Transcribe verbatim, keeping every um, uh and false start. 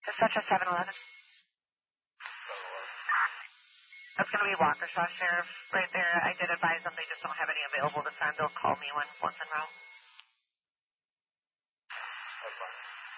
Dispatcher seven eleven. That's going to be Waukesha Sheriff right there. I did advise them they just don't have any available to send. They'll call me when once en route. That's fine.